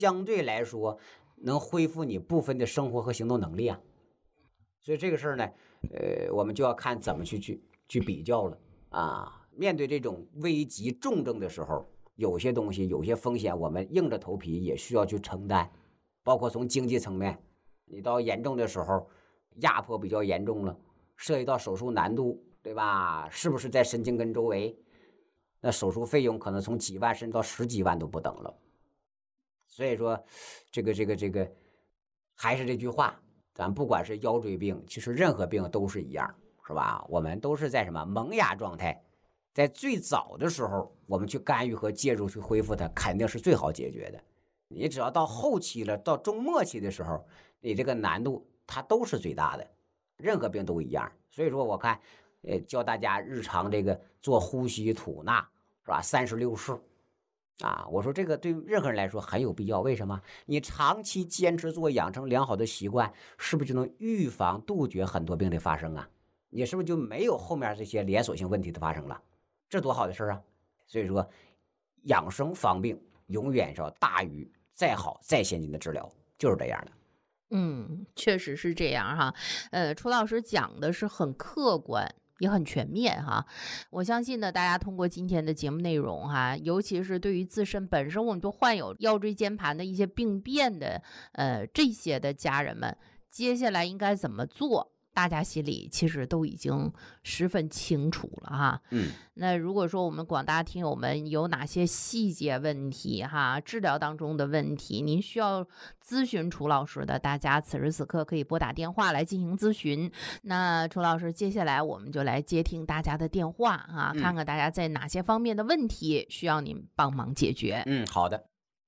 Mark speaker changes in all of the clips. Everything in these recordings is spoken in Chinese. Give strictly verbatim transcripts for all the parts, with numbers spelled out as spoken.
Speaker 1: 相对来说能恢复你部分的生活和行动能力啊。所以这个事儿呢，呃，我们就要看怎么去去去比较了啊。面对这种危急重症的时候，有些东西有些风险，我们硬着头皮也需要去承担，包括从经济层面，你到严重的时候，压迫比较严重了，涉及到手术难度，对吧？是不是在神经根周围？那手术费用可能从几万甚至到十几万都不等了。所以说，这个这个这个，还是这句话，咱不管是腰椎病，其实任何病都是一样，是吧？我们都是在什么萌芽状态，在最早的时候，我们去干预和介入去恢复它，肯定是最好解决的。你只要到后期了，到中末期的时候，你这个难度它都是最大的，任何病都一样。所以说，我看，呃，教大家日常这个做呼吸吐纳，是吧？三十六式。啊，我说这个对任何人来说很有必要。为什么？你长期坚持做，养成良好的习惯，是不是就能预防杜绝很多病的发生啊？你是不是就没有后面这些连锁性问题的发生了？这多好的事啊！所以说，养生防病永远是要大于再好再先进的治疗，就是这样的。
Speaker 2: 嗯，确实是这样哈。呃，楚老师讲的是很客观。也很全面哈，我相信呢，大家通过今天的节目内容哈，尤其是对于自身本身我们就患有腰椎间盘的一些病变的呃这些的家人们，接下来应该怎么做，大家心里其实都已经十分清楚了哈。
Speaker 1: 嗯，
Speaker 2: 那如果说我们广大听友们有哪些细节问题哈，治疗当中的问题，您需要咨询楚老师的，大家此时此刻可以拨打电话来进行咨询。那楚老师，接下来我们就来接听大家的电话啊，看看大家在哪些方面的问题需要您帮忙解决。
Speaker 1: 嗯，好的。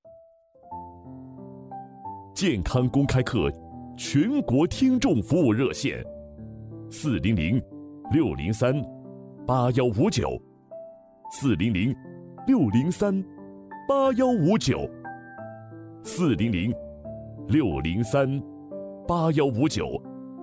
Speaker 3: 健康公开课全国听众服务热线：四零零六零三八幺五九，四零零六零三八幺五九，四零零六零三八幺五九。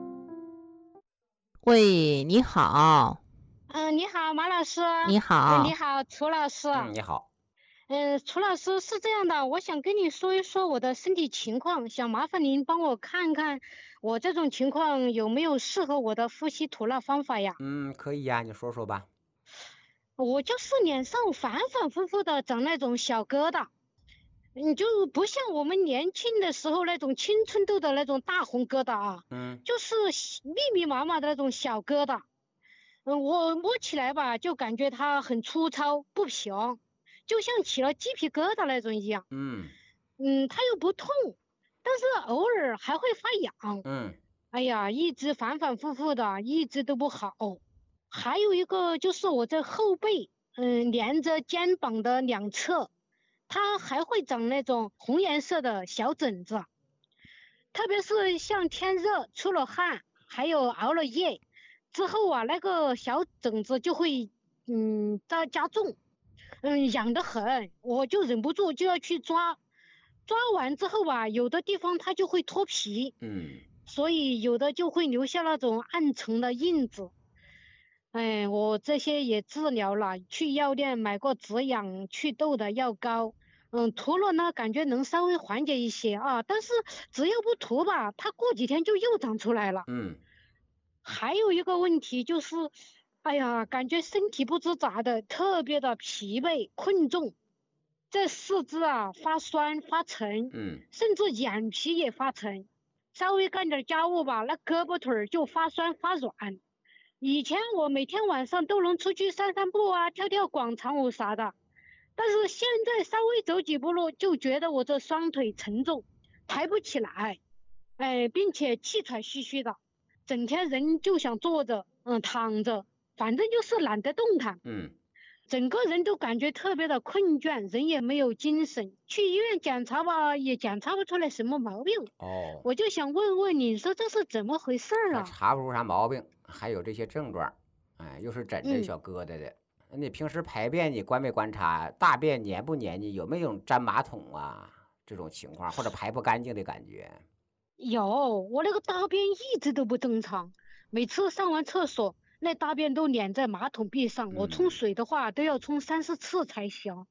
Speaker 2: 喂，你好。
Speaker 4: 嗯、呃，你好，马老师。
Speaker 2: 你好。
Speaker 4: 呃、你好，楚老师。
Speaker 1: 嗯，你好。
Speaker 4: 嗯、呃，楚老师是这样的，我想跟你说一说我的身体情况，想麻烦您帮我看看我这种情况有没有适合我的呼吸吐纳方法呀？
Speaker 1: 嗯，可以呀，你说说吧。
Speaker 4: 我就是脸上反反复复的长那种小疙瘩，你就不像我们年轻的时候那种青春痘的那种大红疙瘩啊，
Speaker 1: 嗯，
Speaker 4: 就是密密麻麻的那种小疙瘩。嗯，我摸起来吧，就感觉它很粗糙不平，就像起了鸡皮疙瘩那种一样。
Speaker 1: 嗯
Speaker 4: 嗯，它又不痛，但是偶尔还会发痒。
Speaker 1: 嗯，
Speaker 4: 哎呀，一直反反复复的，一直都不好。还有一个就是我这后背，嗯，连着肩膀的两侧，它还会长那种红颜色的小疹子，特别是像天热出了汗，还有熬了夜之后啊，那个小疹子就会嗯加加重，嗯痒得很，我就忍不住就要去抓，抓完之后吧，有的地方它就会脱皮，
Speaker 1: 嗯，
Speaker 4: 所以有的就会留下那种暗沉的印子。哎，我这些也治疗了，去药店买过止痒祛痘的药膏，嗯，涂了呢，感觉能稍微缓解一些啊，但是只要不涂吧，它过几天就又长出来了。
Speaker 1: 嗯，
Speaker 4: 还有一个问题就是，哎呀，感觉身体不知咋的，特别的疲惫困重，这四肢啊发酸发沉，
Speaker 1: 嗯，
Speaker 4: 甚至眼皮也发沉，稍微干点家务吧，那胳膊腿就发酸发软。以前我每天晚上都能出去散散步啊，跳跳广场舞啥的，但是现在稍微走几步路就觉得我这双腿沉重，抬不起来，哎，并且气喘吁吁的，整天人就想坐着，嗯，躺着，反正就是懒得动弹，
Speaker 1: 嗯，
Speaker 4: 整个人都感觉特别的困倦，人也没有精神，去医院检查吧，也检查不出来什么毛病。
Speaker 1: 哦，
Speaker 4: 我就想问问你说这是怎么回事啊？
Speaker 1: 查不出啥毛病，还有这些症状，哎，又是疹子小疙瘩的。嗯、你平时排便你观没观察大便黏不黏腻，有没有粘马桶啊这种情况，或者排不干净的感觉？
Speaker 4: 有，我那个大便一直都不正常，每次上完厕所，那大便都粘在马桶壁上，
Speaker 1: 嗯、
Speaker 4: 我冲水的话都要冲三四次才行。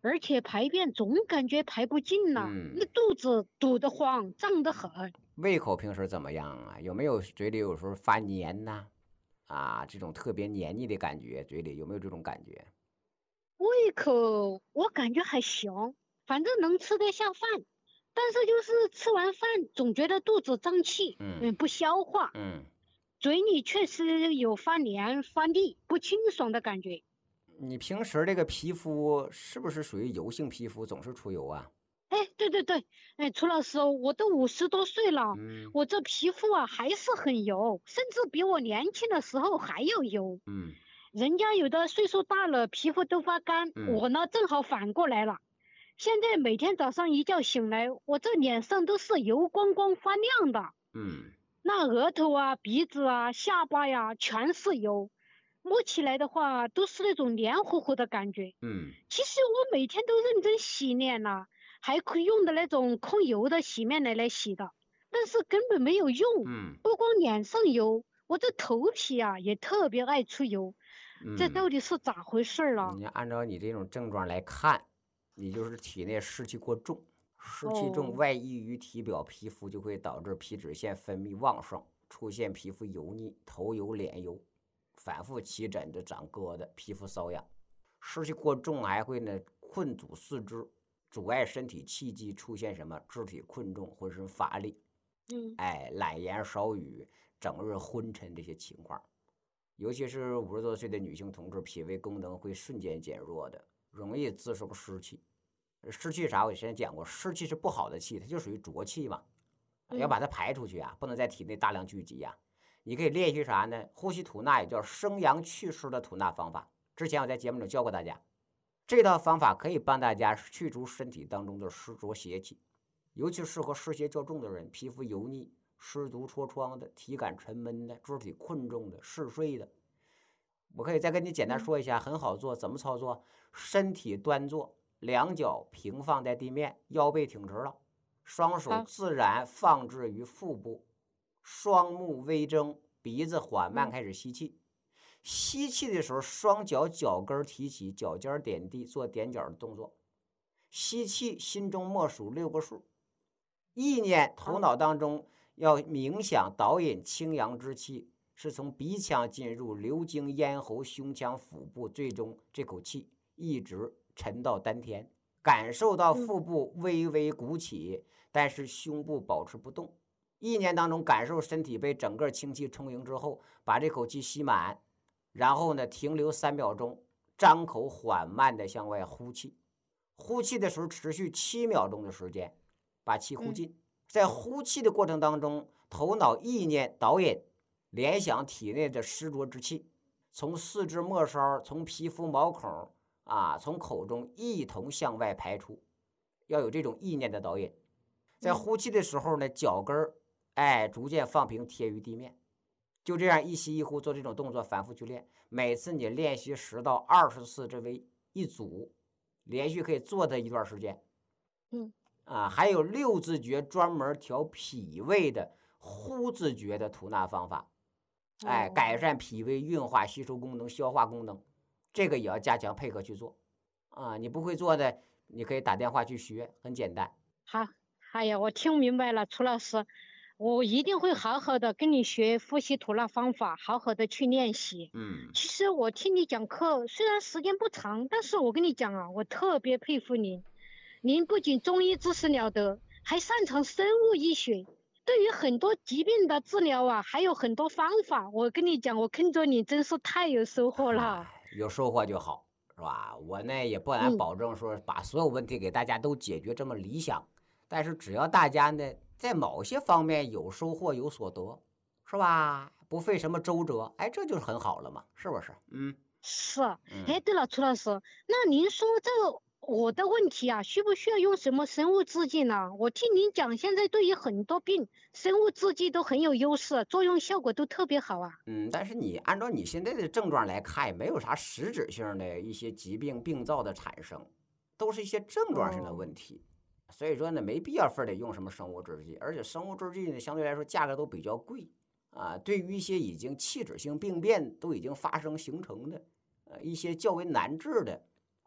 Speaker 4: 而且排便总感觉排不进了，
Speaker 1: 嗯
Speaker 4: 那肚子堵得慌，胀得很。
Speaker 1: 胃口平时怎么样啊？有没有嘴里有时候发黏呐？啊，这种特别黏腻的感觉，嘴里有没有这种感觉？
Speaker 4: 胃口我感觉还行，反正能吃得下饭，但是就是吃完饭总觉得肚子胀气，
Speaker 1: 嗯
Speaker 4: 嗯，不消化，
Speaker 1: 嗯，
Speaker 4: 嘴里确实有发黏、发腻、不清爽的感觉。
Speaker 1: 你平时这个皮肤是不是属于油性皮肤，总是出油啊？
Speaker 4: 哎，对对对，哎，楚老师，我都五十多岁了，
Speaker 1: 嗯
Speaker 4: 我这皮肤啊还是很油，甚至比我年轻的时候还要油。
Speaker 1: 嗯
Speaker 4: 人家有的岁数大了，皮肤都发干，
Speaker 1: 嗯
Speaker 4: 我呢正好反过来了。现在每天早上一觉醒来，我这脸上都是油光光发亮的，
Speaker 1: 嗯
Speaker 4: 那额头啊、鼻子啊、下巴呀全是油，摸起来的话都是那种黏糊糊的感觉。
Speaker 1: 嗯
Speaker 4: 其实我每天都认真洗脸了，还可以用的那种控油的洗面奶来洗的，但是根本没有用。
Speaker 1: 嗯
Speaker 4: 不光脸上油，我这头皮啊也特别爱出油，这
Speaker 1: 嗯，
Speaker 4: 到底是咋回事儿啊？
Speaker 1: 你按照你这种症状来看，你就是体内湿气过重，湿气重
Speaker 4: 哦，
Speaker 1: 外溢于体表皮肤，就会导致皮脂腺分泌旺盛，出现皮肤油腻、头油、脸油，反复起疹子、长疙瘩、皮肤瘙痒。湿气过重还会呢困阻四肢，阻碍身体气机，出现什么肢体困重、浑身乏力，
Speaker 4: 嗯
Speaker 1: 哎，懒言少语、整日昏沉这些情况。尤其是五十多岁的女性同志，脾胃功能会瞬间减弱的，容易滋生湿气。湿气啥？我之前讲过，湿气是不好的气，它就属于浊气嘛，要把它排出去啊，不能在体内大量聚集呀、啊。你可以练习啥呢？呼吸吐纳，也叫生阳祛湿的吐纳方法。之前我在节目里教过大家，这套方法可以帮大家去除身体当中的湿浊邪气，尤其适合湿邪较重的人，皮肤油腻、湿毒痤疮的，体感沉闷的，肢体困重的，嗜睡的。我可以再跟你简单说一下，很好做，怎么操作？身体端坐，两脚平放在地面，腰背挺直了，双手自然放置于腹部，双目微睁，鼻子缓慢开始吸气。吸气的时候，双脚脚跟提起，脚尖点地，做踮脚的动作。吸气，心中默数六个数，意念头脑当中要冥想导引清阳之气，是从鼻腔进入，流经咽喉、胸腔、腹部，最终这口气一直沉到丹田，感受到腹部微微鼓起，但是胸部保持不动。意念当中感受身体被整个清气充盈之后，把这口气吸满，然后呢停留三秒钟，张口缓慢的向外呼气。呼气的时候持续七秒钟的时间，把气呼进。在呼气的过程当中，头脑意念导引，联想体内的湿浊之气，从四肢末梢，从皮肤毛孔啊，从口中一同向外排出，要有这种意念的导引。在呼气的时候呢，脚跟儿哎逐渐放平，贴于地面。就这样一吸一呼做这种动作，反复去练。每次你练习十到二十次，这为一组，连续可以做它一段时间。
Speaker 4: 嗯
Speaker 1: 啊，还有六字诀专门调脾胃的呼字诀的吐纳方法，哎，改善脾胃运化、吸收功能、消化功能，这个也要加强配合去做。啊，你不会做的，你可以打电话去学，很简单。
Speaker 4: 好，哎呀，我听明白了，楚老师，我一定会好好的跟你学呼吸吐纳方法，好好的去练习。
Speaker 1: 嗯，
Speaker 4: 其实我听你讲课虽然时间不长，但是我跟你讲啊，我特别佩服您。您不仅中医知识了得，还擅长生物医学，对于很多疾病的治疗啊，还有很多方法。我跟你讲，我跟着你真是太有收获了。
Speaker 1: 有收获就好，是吧？我呢也不敢保证说把所有问题给大家都解决这么理想，嗯、但是只要大家呢在某些方面有收获有所得，是吧？不费什么周折，哎，这就是很好了嘛，是不是？嗯，
Speaker 4: 是。哎，对了，楚老师，那您说这我的问题啊，需不需要用什么生物制剂呢？我听您讲，现在对于很多病，生物制剂都很有优势，作用效果都特别好啊。
Speaker 1: 嗯，但是你按照你现在的症状来看，也没有啥实质性的一些疾病病灶的产生，都是一些症状性的问题。哦、所以说呢，没必要非得用什么生物制剂，而且生物制剂呢，相对来说价格都比较贵啊。对于一些已经器质性病变都已经发生形成的，呃，一些较为难治的。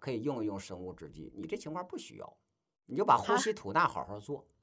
Speaker 1: 可以用一用生物制剂。你这情况不需要，你就把呼吸吐纳好好做